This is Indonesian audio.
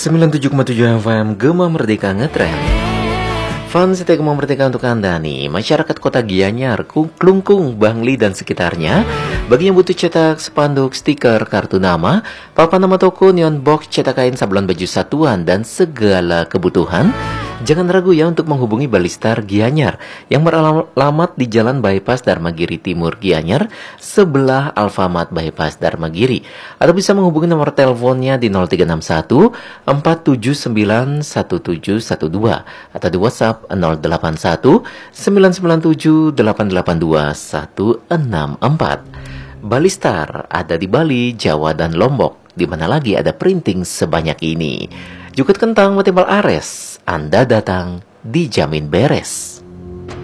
97,7 FM Gema Merdeka Ngetren. Fun setia Gema Merdeka untuk Anda nih, masyarakat kota Gianyar, Klungkung, Bangli dan sekitarnya. Bagi yang butuh cetak spanduk, stiker, kartu nama, papan nama toko, neon box, cetak kain, sablon baju satuan, dan segala kebutuhan, jangan ragu ya untuk menghubungi Balistar Gianyar yang beralamat di Jalan Bypass Dharmagiri Timur Gianyar, sebelah Alfamart Bypass Dharmagiri. Atau bisa menghubungi nomor teleponnya di 0361 479 1712 atau di WhatsApp 081 997 882 164. Balistar ada di Bali, Jawa, dan Lombok. Di mana lagi ada printing sebanyak ini? Jukut kentang, metimbal ares, Anda datang dijamin beres.